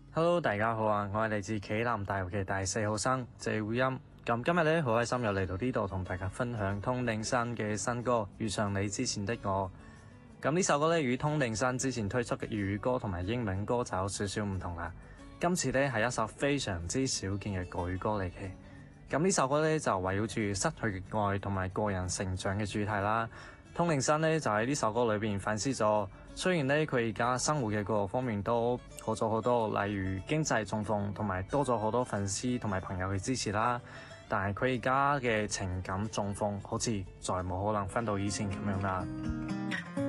Hello，大家好啊！我係嚟自暨南大學嘅大四號生謝會音。咁今日咧好開心又嚟到呢度同大家分享通靈山嘅新歌《遇上你之前的我》。咁呢首歌咧與通靈山之前推出嘅粵語歌同埋英文歌就有少少唔同啦。今次咧係一首非常之少見嘅國語歌嚟嘅。咁呢首歌咧就圍繞住失去嘅愛同埋個人成長嘅主題啦。通靈山咧就喺呢首歌裏邊反思咗，雖然咧佢而家生活嘅各個方面都好咗好多，例如經濟狀況同埋多咗好多粉絲同埋朋友嘅支持啦，但係佢而家嘅情感狀況好似再冇可能返到以前咁樣啦。